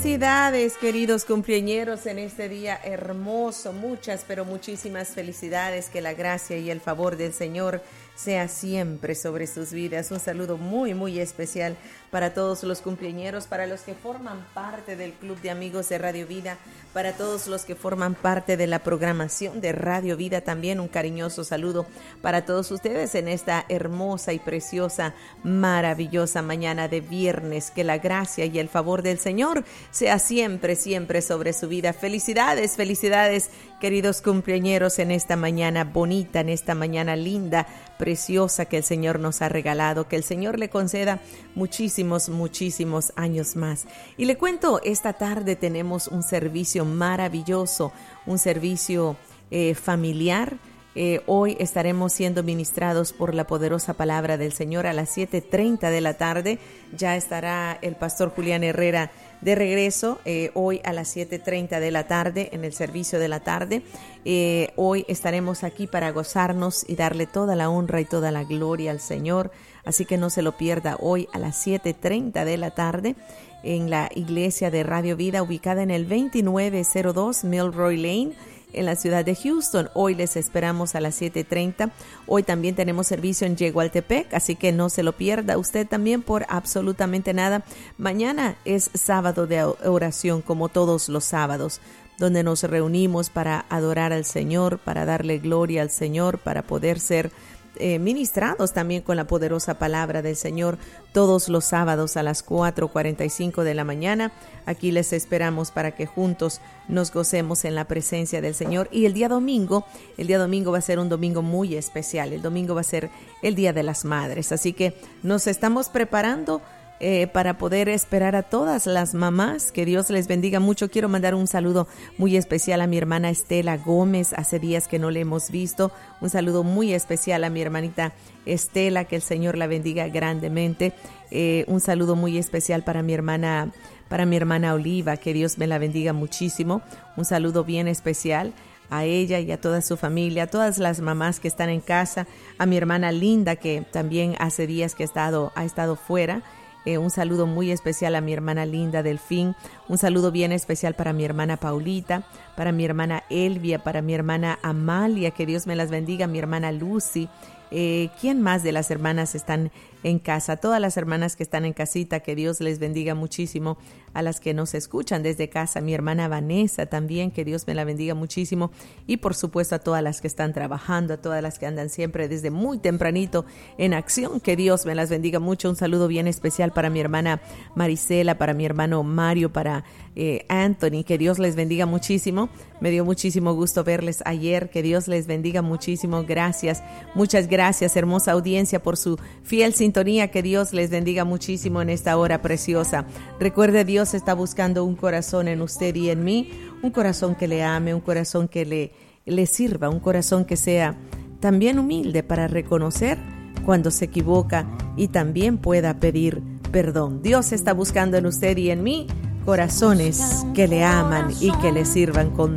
Felicidades, queridos cumpleañeros, en este día hermoso. Muchas, pero muchísimas felicidades. Que la gracia y el favor del Señor sea siempre sobre sus vidas. Un saludo muy, muy especial para todos los cumpleañeros, para los que forman parte del Club de Amigos de Radio Vida, para todos los que forman parte de la programación de Radio Vida. También un cariñoso saludo para todos ustedes en esta hermosa y preciosa, maravillosa mañana de viernes. Que la gracia y el favor del Señor sea siempre, siempre sobre su vida. Felicidades, felicidades, queridos cumpleañeros, en esta mañana bonita, en esta mañana linda, preciosa que el Señor nos ha regalado. Que el Señor le conceda muchísimos, muchísimos años más. Y le cuento, esta tarde tenemos un servicio maravilloso, un servicio familiar. Hoy estaremos siendo ministrados por la poderosa palabra del Señor a las 7:30 de la tarde. Ya estará el pastor Julián Herrera de regreso hoy a las 7:30 de la tarde en el servicio de la tarde. Hoy estaremos aquí para gozarnos y darle toda la honra y toda la gloria al Señor. Así que no se lo pierda, hoy a las 7:30 de la tarde en la iglesia de Radio Vida, ubicada en el 2902 Milroy Lane, en la ciudad de Houston. Hoy les esperamos a las 7:30. Hoy también tenemos servicio en Yegualtepec, así que no se lo pierda usted también por absolutamente nada. Mañana es sábado de oración, como todos los sábados, donde nos reunimos para adorar al Señor, para darle gloria al Señor, para poder ser ministrados también con la poderosa palabra del Señor todos los sábados a las 4:45 de la mañana. Aquí les esperamos para que juntos nos gocemos en la presencia del Señor. Y el día domingo va a ser un domingo muy especial. El domingo va a ser el Día de las Madres, así que nos estamos preparando para poder esperar a todas las mamás. Que Dios les bendiga mucho. Quiero mandar un saludo muy especial a mi hermana Estela Gómez. Hace días que no le hemos visto. Un saludo muy especial a mi hermanita Estela, que el Señor la bendiga grandemente. Un saludo muy especial para mi hermana Oliva, que Dios me la bendiga muchísimo. Un saludo bien especial a ella y a toda su familia, a todas las mamás que están en casa, a mi hermana Linda, que también hace días que ha estado fuera. Un saludo muy especial a mi hermana Linda Delfín. Un saludo bien especial para mi hermana Paulita, para mi hermana Elvia, para mi hermana Amalia, que Dios me las bendiga, mi hermana Lucy. ¿Quién más de las hermanas están en casa? Todas las hermanas que están en casita, que Dios les bendiga muchísimo. A las que nos escuchan desde casa, mi hermana Vanessa también, que Dios me la bendiga muchísimo. Y por supuesto a todas las que están trabajando, a todas las que andan siempre desde muy tempranito en acción, que Dios me las bendiga mucho. Un saludo bien especial para mi hermana Marisela, para mi hermano Mario, para Anthony, que Dios les bendiga muchísimo. Me dio muchísimo gusto verles ayer, que Dios les bendiga muchísimo. Gracias, muchas gracias, hermosa audiencia, por su fiel sintonía. Que Dios les bendiga muchísimo en esta hora preciosa. Recuerde, Dios está buscando un corazón en usted y en mí, un corazón que le ame, un corazón que le sirva, un corazón que sea también humilde para reconocer cuando se equivoca y también pueda pedir perdón. Dios está buscando en usted y en mí corazones que le aman y que le sirvan con